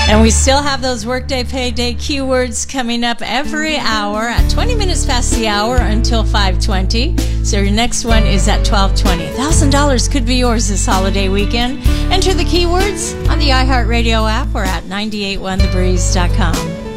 And we still have those Workday Payday keywords coming up every hour at 20 minutes past the hour until 5:20. So your next one is at 12:20. $1,000 could be yours this holiday weekend. Enter the keywords on the iHeartRadio app or at 981thebreeze.com.